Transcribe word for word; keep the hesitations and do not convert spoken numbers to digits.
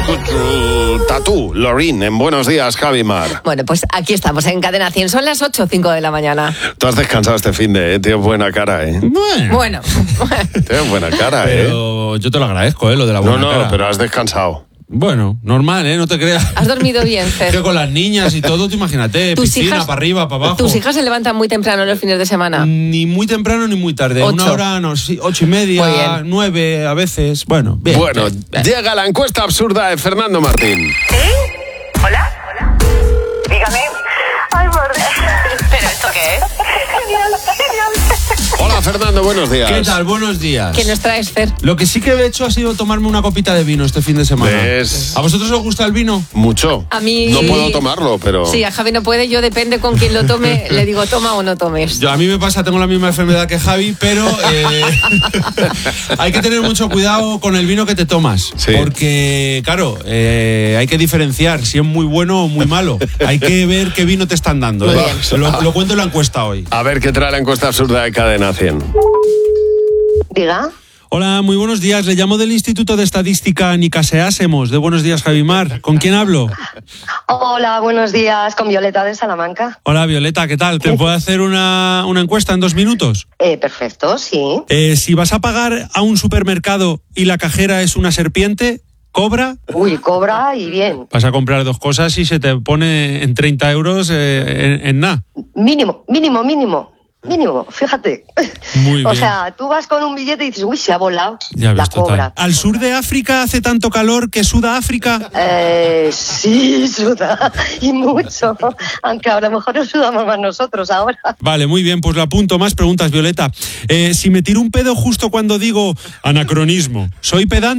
Tatú, Lorin, en Buenos Días, Javi Mar. Bueno, pues aquí estamos en Cadena cien. Son las ocho o cinco de la mañana. Tú has descansado este fin de, ¿eh? Tienes buena cara, ¿eh? Bueno. Bueno. Tienes buena cara, ¿eh? Pero yo te lo agradezco, ¿eh? Lo de la buena No, no, cara. pero has descansado. Bueno, normal, ¿eh? No te creas. ¿Has dormido bien, Fer? Que con las niñas y todo, tú imagínate, ¿Tus piscina, hijas, para arriba, para abajo. ¿Tus hijas se levantan muy temprano los fines de semana? Ni muy temprano ni muy tarde. Ocho. Una hora, no, sí, ocho y Muy media, bien. nueve a veces. Bueno, bien. Bueno, bien, bien. llega la encuesta absurda de Fernando Martín. ¿Sí? ¿Hola? ¿Hola? Dígame. Ay, por Dios. ¿Pero esto qué es? Genial, genial. Hola, Fernando, buenos días. ¿Qué tal? Buenos días. ¿Qué nos traes, Fer? Lo que sí que he hecho ha sido tomarme una copita de vino este fin de semana. ¿Ves? ¿A vosotros os gusta el vino? Mucho. A mí- No puedo tomarlo, pero... Sí, a Javi no puede, yo depende con quién lo tome, le digo toma o no tomes. Yo, a mí me pasa, tengo la misma enfermedad que Javi, pero eh, hay que tener mucho cuidado con el vino que te tomas. Sí. Porque, claro, eh, hay que diferenciar si es muy bueno o muy malo. Hay que ver qué vino te están dando. Muy ¿eh? bien. Lo, lo cuento en la encuesta hoy. A ver qué trae la encuesta absurda de Cadena cien. Diga. Hola, muy buenos días. Le llamo del Instituto de Estadística Nicaseásemos. De Buenos Días, Javimar. ¿Con quién hablo? Hola, buenos días, con Violeta de Salamanca. Hola, Violeta, ¿qué tal? ¿Te puedo hacer una, una encuesta en dos minutos? Eh, perfecto, sí. Eh, si vas a pagar a un supermercado y la cajera es una serpiente, ¿cobra? Uy, cobra y bien. Vas a comprar dos cosas y se te pone en treinta euros eh, en, en nada. Mínimo, mínimo, mínimo. Mínimo, fíjate. Muy O bien. sea, tú vas con un billete y dices, uy, se ha volado. Ya ves, la total. cobra. ¿Al sur de África hace tanto calor que suda África? Eh, sí, suda. Y mucho. Aunque a lo mejor nos sudamos más nosotros ahora. Vale, muy bien, pues lo apunto. Más preguntas, Violeta. Eh, si me tiro un pedo justo cuando digo anacronismo, ¿soy pedante?